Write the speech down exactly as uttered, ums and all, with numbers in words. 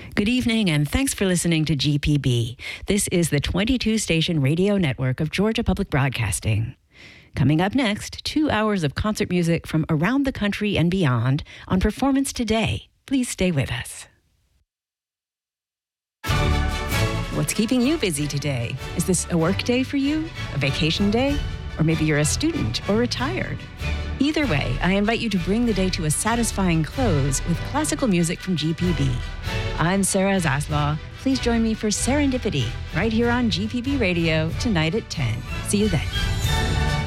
Good evening, and thanks for listening to G P B. This is the twenty-two station radio network of Georgia Public Broadcasting. Coming up next, two hours of concert music from around the country and beyond on Performance Today. Please stay with us. What's keeping you busy today? Is this a work day for you? A vacation day? Or maybe you're a student or retired? Either way, I invite you to bring the day to a satisfying close with classical music from G P B. I'm Sarah Zaslaw. Please join me for Serendipity right here on G P B Radio tonight at ten. See you then.